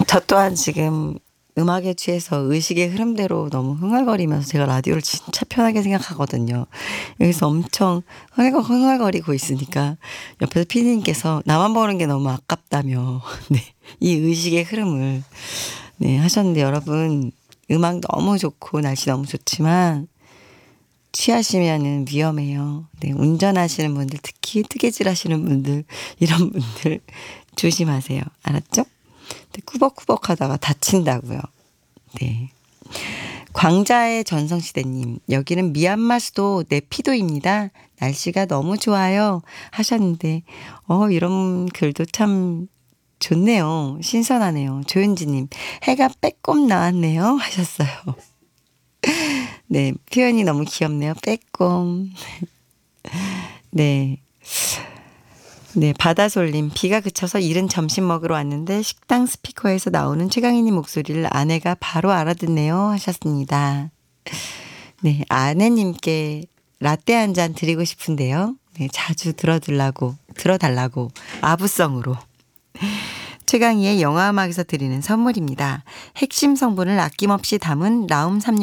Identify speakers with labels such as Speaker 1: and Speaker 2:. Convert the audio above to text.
Speaker 1: 저 또한 지금 음악에 취해서 의식의 흐름대로 너무 흥얼거리면서 제가 라디오를 진짜 편하게 생각하거든요. 여기서 엄청 흥얼거리고 있으니까 옆에서 피디님께서 나만 보는 게 너무 아깝다며 네, 이 의식의 흐름을 네, 하셨는데 여러분 음악 너무 좋고 날씨 너무 좋지만 취하시면은 위험해요. 네, 운전하시는 분들 특히 뜨개질 하시는 분들 이런 분들 조심하세요. 알았죠? 꾸벅꾸벅 하다가 다친다고요. 네. 광자의 전성시대님, 여기는 미얀마 수도 네피도입니다. 날씨가 너무 좋아요. 하셨는데, 이런 글도 참 좋네요. 신선하네요. 조윤지님, 해가 빼꼼 나왔네요. 하셨어요. 네. 표현이 너무 귀엽네요. 빼꼼. 네. 네, 바다솔님, 비가 그쳐서 이른 점심 먹으러 왔는데 식당 스피커에서 나오는 최강희님 목소리를 아내가 바로 알아듣네요 하셨습니다. 아내님께 라떼 한 잔 드리고 싶은데요. 자주 들어달라고 아부성으로. 최강희의 영화음악에서 드리는 선물입니다. 핵심 성분을 아낌없이 담은 라움 3